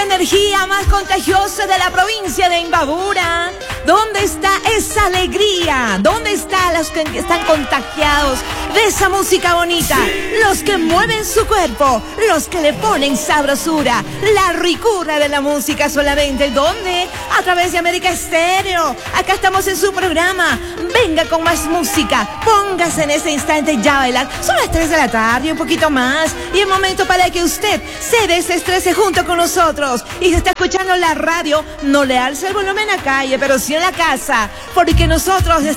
energía más contagiosa de la provincia de Imbabura? ¿Dónde está esa alegría? ¿Dónde están los que están contagiados de esa música bonita? Los que mueven su cuerpo, los que le ponen sabrosura, la ricura de la música solamente. ¿Dónde? A través de América Estéreo. Acá estamos en su programa. Venga con más música. Póngase en ese instante ya a bailar. Son las 3 de la tarde, un poquito más. Y el momento para que usted se desestrese junto con nosotros. Y si está escuchando la radio, no le alce el volumen a calle, pero sí en la casa. Porque nosotros